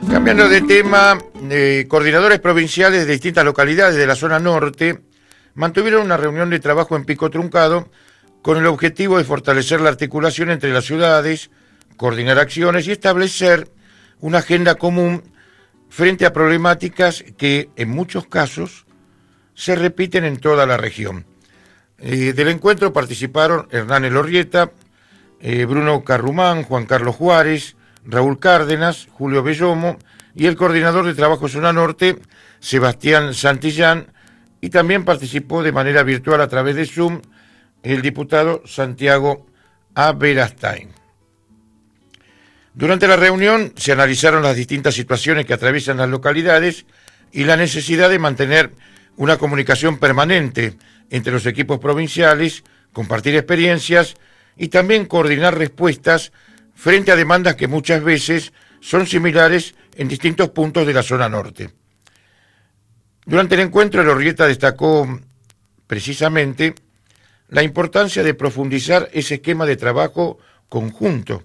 Cambiando de tema, coordinadores provinciales de distintas localidades de la zona norte mantuvieron una reunión de trabajo en Pico Truncado con el objetivo de fortalecer la articulación entre las ciudades, coordinar acciones y establecer una agenda común frente a problemáticas que en muchos casos se repiten en toda la región. Del encuentro participaron Hernán Elorrieta, Bruno Carrumán, Juan Carlos Juárez, Raúl Cárdenas, Julio Bellomo y el coordinador de Trabajo Zona Norte, Sebastián Santillán, y también participó de manera virtual a través de Zoom el diputado Santiago Aberastain. Durante la reunión se analizaron las distintas situaciones que atraviesan las localidades y la necesidad de mantener una comunicación permanente entre los equipos provinciales, compartir experiencias y también coordinar respuestas frente a demandas que muchas veces son similares en distintos puntos de la zona norte. Durante el encuentro, Elorrieta destacó precisamente la importancia de profundizar ese esquema de trabajo conjunto.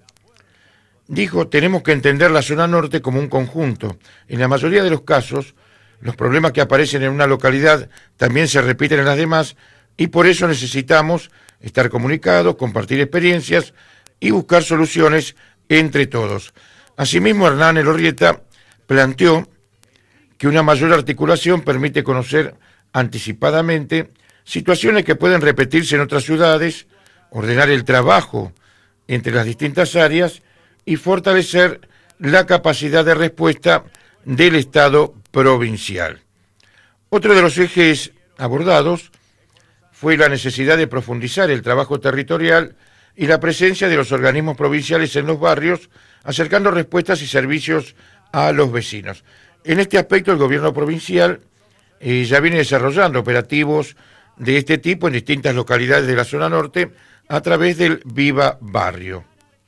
Dijo, tenemos que entender la zona norte como un conjunto. En la mayoría de los casos, los problemas que aparecen en una localidad también se repiten en las demás y por eso necesitamos estar comunicados, compartir experiencias y buscar soluciones entre todos. Asimismo, Hernán Elorrieta planteó que una mayor articulación permite conocer anticipadamente situaciones que pueden repetirse en otras ciudades, ordenar el trabajo entre las distintas áreas y fortalecer la capacidad de respuesta del Estado provincial. Otro de los ejes abordados fue la necesidad de profundizar el trabajo territorial y la presencia de los organismos provinciales en los barrios, acercando respuestas y servicios a los vecinos. En este aspecto, el gobierno provincial ya viene desarrollando operativos de este tipo en distintas localidades de la zona norte a través del Viva Barrio.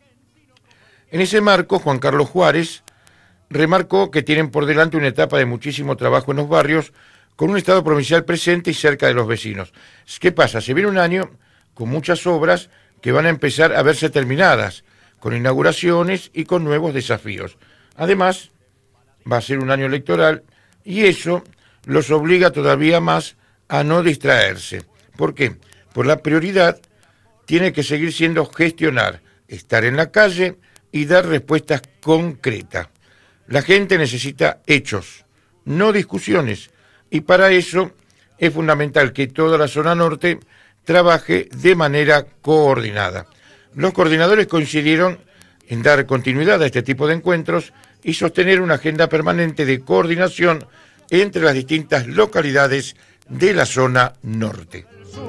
En ese marco, Juan Carlos Juárez remarcó que tienen por delante una etapa de muchísimo trabajo en los barrios, con un Estado provincial presente y cerca de los vecinos. ¿Qué pasa? Se viene un año con muchas obras que van a empezar a verse terminadas, con inauguraciones y con nuevos desafíos. Además, va a ser un año electoral y eso los obliga todavía más a no distraerse. ¿Por qué? Por la prioridad tiene que seguir siendo gestionar, estar en la calle y dar respuestas concretas. La gente necesita hechos, no discusiones, y para eso es fundamental que toda la zona norte trabaje de manera coordinada. Los coordinadores coincidieron en dar continuidad a este tipo de encuentros y sostener una agenda permanente de coordinación entre las distintas localidades de la zona norte.